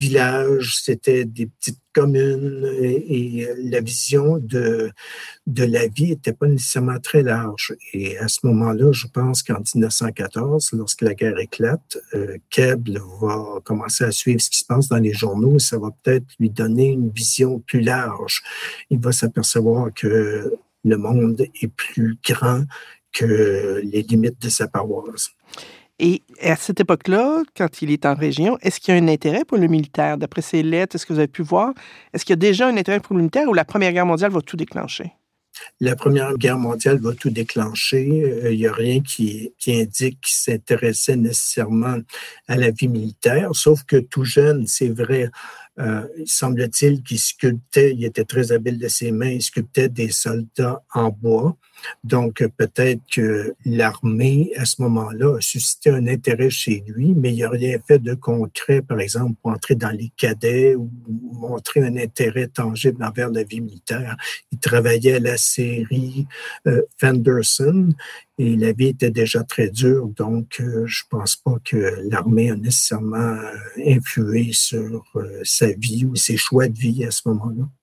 villages, c'était des petites communes et la vision de la vie n'était pas nécessairement très large. Et à ce moment-là, je pense qu'en 1914, lorsque la guerre éclate, Keble va commencer à suivre ce qui se passe dans les journaux et ça va peut-être lui donner une vision plus large. Il va s'apercevoir que le monde est plus grand que les limites de sa paroisse. Et à cette époque-là, quand il est en région, est-ce qu'il y a un intérêt pour le militaire? D'après ses lettres, est-ce que vous avez pu voir? Est-ce qu'il y a déjà un intérêt pour le militaire ou la Première Guerre mondiale va tout déclencher? La Première Guerre mondiale va tout déclencher. Il n'y a rien qui indique qu'il s'intéressait nécessairement à la vie militaire, sauf que tout jeune, c'est vrai, il semble-t-il qu'il sculptait, il était très habile de ses mains, il sculptait des soldats en bois. Donc, peut-être que l'armée, à ce moment-là, a suscité un intérêt chez lui, mais il n'a rien fait de concret, par exemple, pour entrer dans les cadets ou montrer un intérêt tangible envers la vie militaire. Il travaillait à la série Fenderson et la vie était déjà très dure, donc je ne pense pas que l'armée a nécessairement influé sur sa vie ou ses choix de vie à ce moment-là.